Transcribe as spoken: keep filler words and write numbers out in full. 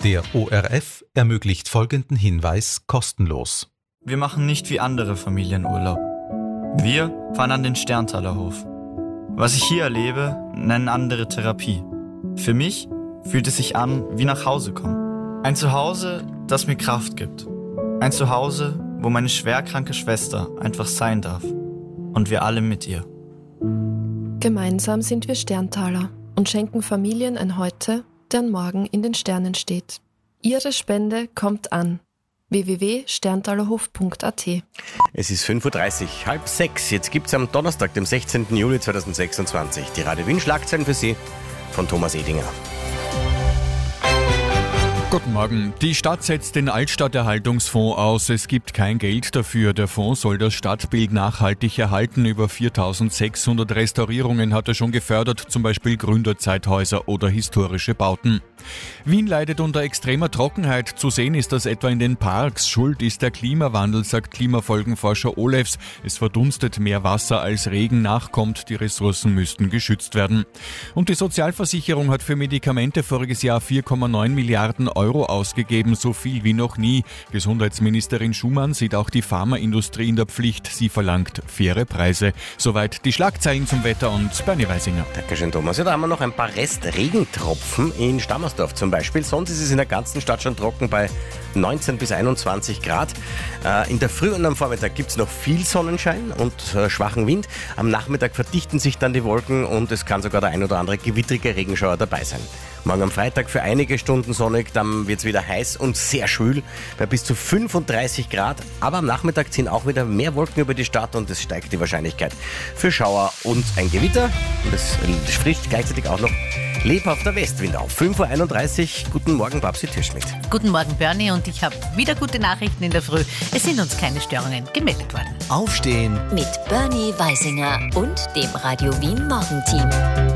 Der O R F ermöglicht folgenden Hinweis kostenlos. Wir machen nicht wie andere Familien Urlaub. Wir fahren an den Sterntaler Hof. Was ich hier erlebe, nennen andere Therapie. Für mich fühlt es sich an wie nach Hause kommen. Ein Zuhause, das mir Kraft gibt. Ein Zuhause, wo meine schwerkranke Schwester einfach sein darf. Und wir alle mit ihr. Gemeinsam sind wir Sterntaler und schenken Familien ein Heute, deren Morgen in den Sternen steht. Ihre Spende kommt an. w w w punkt sterntalerhof punkt a t. Es ist fünf Uhr dreißig, halb sechs. Jetzt gibt es am Donnerstag, dem sechzehnten Juli zweitausendsechsundzwanzig, die Radio Wien Schlagzeilen für Sie von Thomas Edinger. Guten Morgen. Die Stadt setzt den Altstadterhaltungsfonds aus. Es gibt kein Geld dafür. Der Fonds soll das Stadtbild nachhaltig erhalten. Über viertausendsechshundert Restaurierungen hat er schon gefördert, zum Beispiel Gründerzeithäuser oder historische Bauten. Wien leidet unter extremer Trockenheit. Zu sehen ist das etwa in den Parks. Schuld ist der Klimawandel, sagt Klimafolgenforscher Olefs. Es verdunstet mehr Wasser, als Regen nachkommt. Die Ressourcen müssten geschützt werden. Und die Sozialversicherung hat für Medikamente voriges Jahr vier Komma neun Milliarden Euro ausgegeben, so viel wie noch nie. Gesundheitsministerin Schumann sieht auch die Pharmaindustrie in der Pflicht. Sie verlangt faire Preise. Soweit die Schlagzeilen zum Wetter und Bernie Weisinger. Dankeschön, Thomas. Ja, da haben wir noch ein paar Restregentropfen in Stammersdorf zum Beispiel. Sonst ist es in der ganzen Stadt schon trocken bei neunzehn bis einundzwanzig Grad. In der Früh und am Vormittag gibt es noch viel Sonnenschein und schwachen Wind. Am Nachmittag verdichten sich dann die Wolken und es kann sogar der ein oder andere gewittrige Regenschauer dabei sein. Morgen am Freitag für einige Stunden sonnig, dann wird es wieder heiß und sehr schwül bei bis zu fünfunddreißig Grad. Aber am Nachmittag ziehen auch wieder mehr Wolken über die Stadt und es steigt die Wahrscheinlichkeit für Schauer und ein Gewitter. Und es frischt gleichzeitig auch noch lebhafter Westwind auf. fünf Uhr einunddreißig. Guten Morgen, Babsi Türschmidt. Guten Morgen, Bernie, und ich habe wieder gute Nachrichten in der Früh. Es sind uns keine Störungen gemeldet worden. Aufstehen mit Bernie Weisinger und dem Radio Wien Morgenteam.